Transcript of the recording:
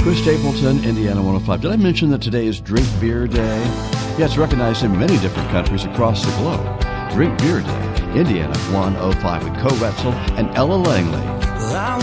Chris Stapleton, Indiana 105. Did I mention that today is Drink Beer Day? Yeah, it's recognized in many different countries across the globe. Drink Beer Day, Indiana 105 with Co Wetzel and Ella Langley. I